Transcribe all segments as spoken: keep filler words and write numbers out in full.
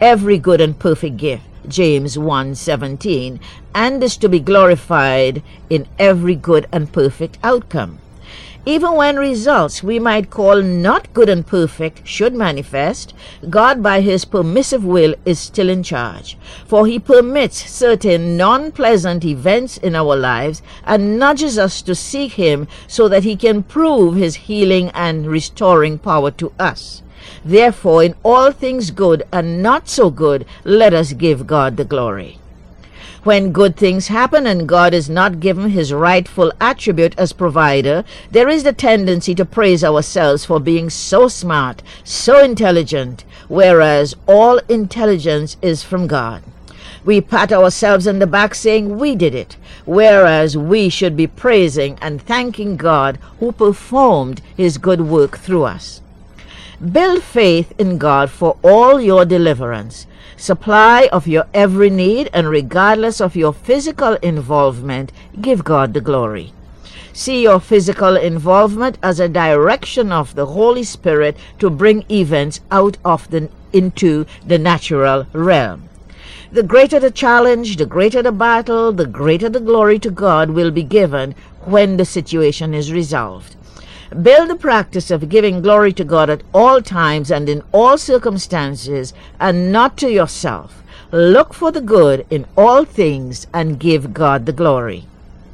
every good and perfect gift, James one seventeen, and is to be glorified in every good and perfect outcome. Even when results we might call not good and perfect should manifest, God by his permissive will is still in charge, for he permits certain non-pleasant events in our lives and nudges us to seek him so that he can prove his healing and restoring power to us. Therefore, in all things good and not so good, let us give God the glory. When good things happen and God is not given his rightful attribute as provider, there is the tendency to praise ourselves for being so smart, so intelligent, whereas all intelligence is from God. We pat ourselves on the back saying we did it, whereas we should be praising and thanking God who performed his good work through us. Build faith in God for all your deliverance, supply of your every need, and regardless of your physical involvement, give God the glory. See your physical involvement as a direction of the Holy Spirit to bring events out of the into the natural realm. The greater the challenge, the greater the battle, the greater the glory to God will be given when the situation is resolved. Build the practice of giving glory to God at all times and in all circumstances, and not to yourself. Look for the good in all things and give God the glory.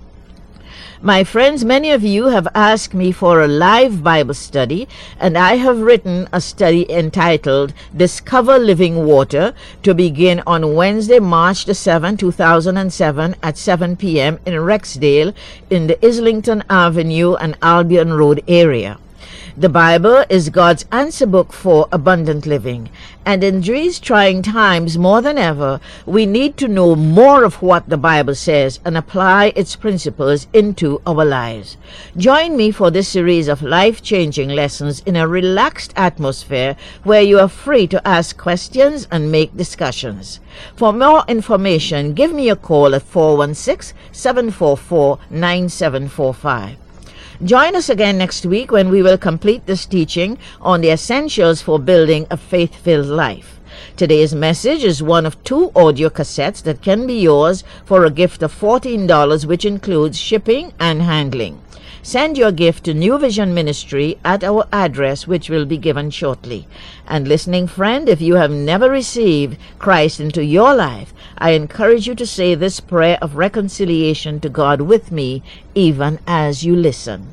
My friends, many of you have asked me for a live Bible study, and I have written a study entitled Discover Living Water to begin on Wednesday, March the seventh, two thousand seven at seven p m in Rexdale in the Islington Avenue and Albion Road area. The Bible is God's answer book for abundant living, and in these trying times more than ever, we need to know more of what the Bible says and apply its principles into our lives. Join me for this series of life-changing lessons in a relaxed atmosphere where you are free to ask questions and make discussions. For more information, give me a call at four one six, seven four four, nine seven four five. Join us again next week when we will complete this teaching on the essentials for building a faith-filled life. Today's message is one of two audio cassettes that can be yours for a gift of fourteen dollars, which includes shipping and handling. Send your gift to New Vision Ministry at our address, which will be given shortly. And listening friend, if you have never received Christ into your life, I encourage you to say this prayer of reconciliation to God with me, even as you listen.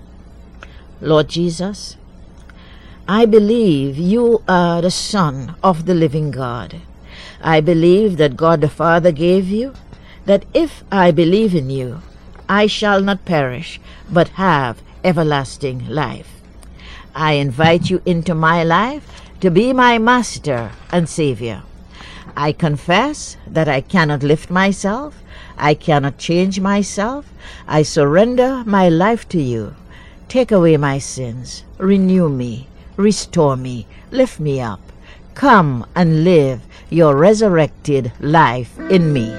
Lord Jesus, I believe you are the Son of the living God. I believe that God the Father gave you, that if I believe in you, I shall not perish, but have everlasting life. I invite you into my life to be my Master and Savior. I confess that I cannot lift myself, I cannot change myself. I surrender my life to you. Take away my sins, renew me, restore me, lift me up. Come and live your resurrected life in me.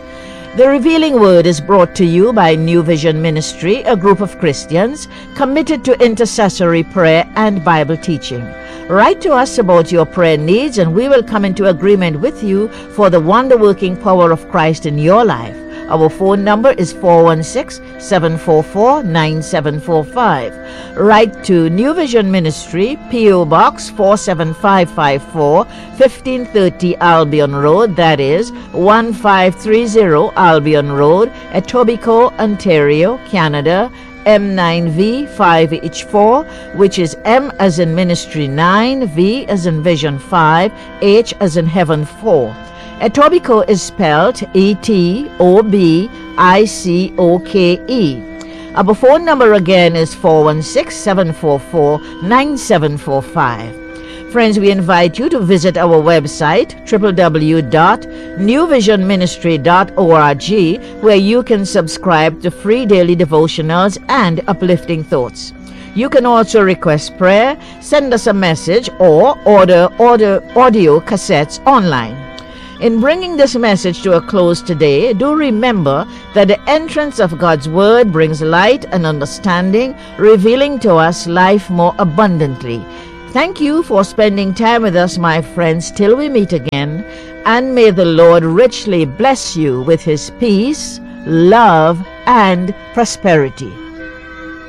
The Revealing Word is brought to you by New Vision Ministry, a group of Christians committed to intercessory prayer and Bible teaching. Write to us about your prayer needs, and we will come into agreement with you for the wonder-working power of Christ in your life. Our phone number is four one six, seven four four, nine seven four five. Write to New Vision Ministry, P O Box four seven five five four, fifteen thirty Albion Road, that is one five three zero Albion Road, Etobicoke, Ontario, Canada, M nine V five H four, which is M as in Ministry nine, V as in Vision five, H as in Heaven four. Etobicoke is spelled E T O B I C O K E. Our phone number again is four one six, seven four four, nine seven four five. Friends, we invite you to visit our website, w w w dot new vision ministry dot org, where you can subscribe to free daily devotionals and uplifting thoughts. You can also request prayer, send us a message, or order, order audio cassettes online. In bringing this message to a close today, do remember that the entrance of God's Word brings light and understanding, revealing to us life more abundantly. Thank you for spending time with us, my friends, till we meet again, and may the Lord richly bless you with his peace, love, and prosperity.